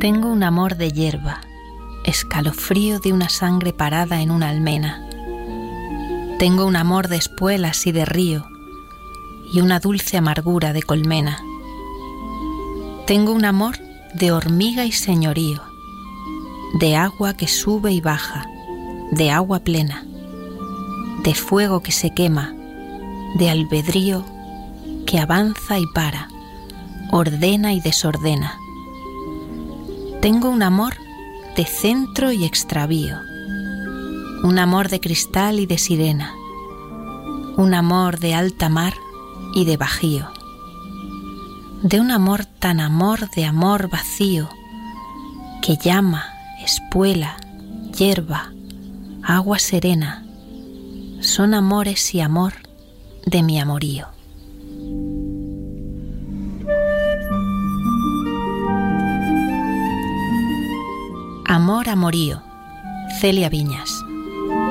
Tengo un amor de hierba, escalofrío de una sangre parada en una almena. Tengo un amor de espuelas y de río, y una dulce amargura de colmena. Tengo un amor de hormiga y señorío, de agua que sube y baja, de agua plena, de fuego que se quema, de albedrío que avanza y para, ordena y desordena. Tengo un amor de centro y extravío, un amor de cristal y de sirena, un amor de alta mar y de bajío, de un amor tan amor de amor vacío, que llama, espuela, hierba, agua serena, son amores y amor de mi amorío. Amor, amorío, Celia Viñas.